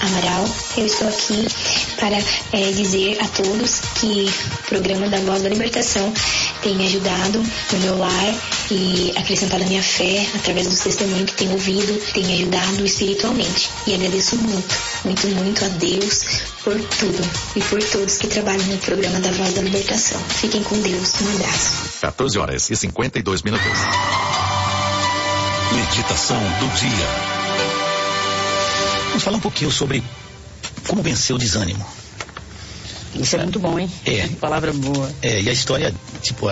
Amaral. Eu estou aqui para dizer a todos que o programa da Voz da Libertação tem me ajudado no meu lar e acrescentado a minha fé através dos testemunhos que tenho ouvido, tem me ajudado espiritualmente. E agradeço muito, muito, muito a Deus por tudo e por todos que trabalham no programa da Voz da Libertação. Fiquem com Deus. Um abraço. 14h52. Meditação do dia. Vamos falar um pouquinho sobre como vencer o desânimo. Isso é muito bom, hein? Palavra boa. E a história, tipo,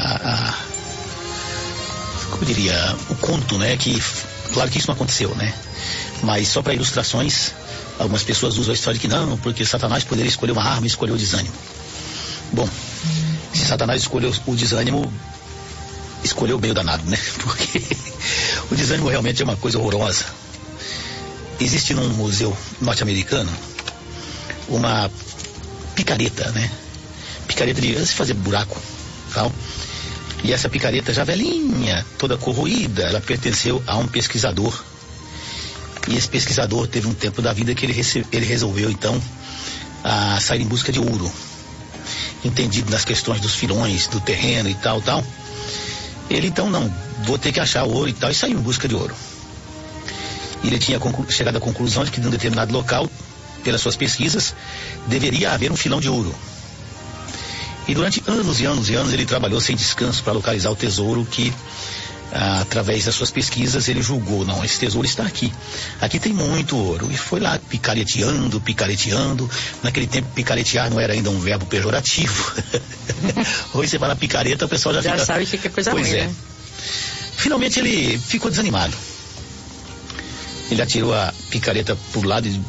como eu diria, o conto, né? Que, claro que isso não aconteceu, né? Mas só para ilustrações, algumas pessoas usam a história de que não, porque Satanás poderia escolher uma arma e escolheu o desânimo. Bom, se Satanás escolheu o desânimo, escolheu o meio danado, né? Porque o desânimo realmente é uma coisa horrorosa. Existe num museu norte-americano uma picareta, né? Picareta de se fazer buraco, tal. E essa picareta já velhinha, toda corroída, ela pertenceu a um pesquisador. E esse pesquisador teve um tempo da vida que ele resolveu então sair em busca de ouro. Entendido nas questões dos filões, do terreno e tal. Ele então, não, vou ter que achar ouro e tal, e saiu em busca de ouro. E ele tinha chegado à conclusão de que, em um determinado local, pelas suas pesquisas, deveria haver um filão de ouro. E durante anos e anos e anos ele trabalhou sem descanso para localizar o tesouro que, através das suas pesquisas, ele julgou, não, esse tesouro está aqui. Aqui tem muito ouro. E foi lá picareteando. Naquele tempo, picaretear não era ainda um verbo pejorativo. Hoje você fala picareta, o pessoal já fica... sabe que é coisa ruim, né? Finalmente ele ficou desanimado. Ele atirou a picareta pro lado e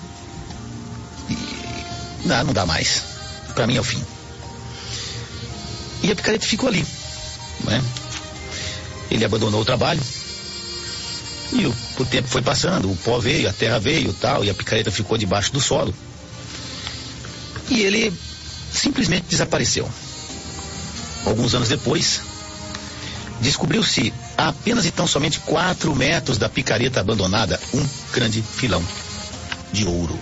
não dá mais. Para mim é o fim. E a picareta ficou ali, né? Ele abandonou o trabalho. E o tempo foi passando, o pó veio, a terra veio, tal, e a picareta ficou debaixo do solo. E ele simplesmente desapareceu. Alguns anos depois, descobriu-se a apenas e tão somente 4 metros da picareta abandonada um grande filão de ouro.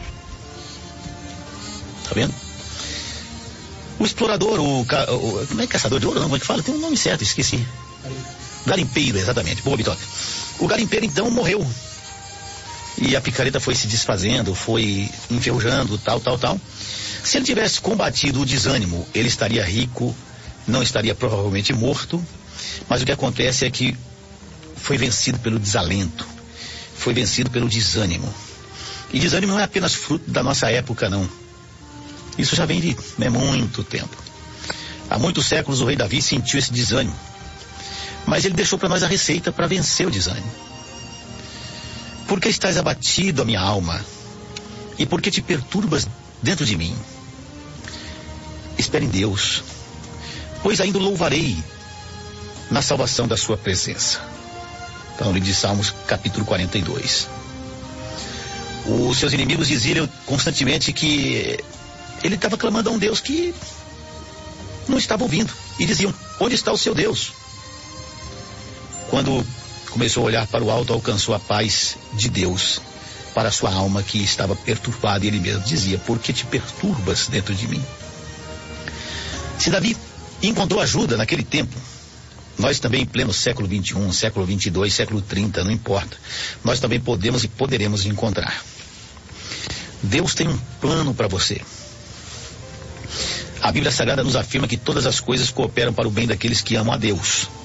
Tá vendo? O explorador, não é caçador de ouro, não, como é que fala? Tem um nome certo, esqueci. Garimpeiro, exatamente. Boa, Vitória. O garimpeiro então morreu. E a picareta foi se desfazendo, foi enferrujando, tal. Se ele tivesse combatido o desânimo, ele estaria rico, não estaria provavelmente morto. Mas o que acontece é que foi vencido pelo desalento, foi vencido pelo desânimo. E desânimo não é apenas fruto da nossa época, não. Isso já vem de muito tempo. Há muitos séculos o rei Davi sentiu esse desânimo. Mas ele deixou para nós a receita para vencer o desânimo. Por que estás abatido, a minha alma? E por que te perturbas dentro de mim? Espere em Deus, pois ainda o louvarei na salvação da sua presença. Então, livro de Salmos, capítulo 42. Os seus inimigos diziam constantemente que ele estava clamando a um Deus que não estava ouvindo. E diziam, onde está o seu Deus? Quando começou a olhar para o alto, alcançou a paz de Deus para a sua alma que estava perturbada. E ele mesmo dizia, por que te perturbas dentro de mim? Se Davi encontrou ajuda naquele tempo, nós também, em pleno século 21, século 22, século 30, não importa. Nós também podemos e poderemos encontrar. Deus tem um plano para você. A Bíblia Sagrada nos afirma que todas as coisas cooperam para o bem daqueles que amam a Deus.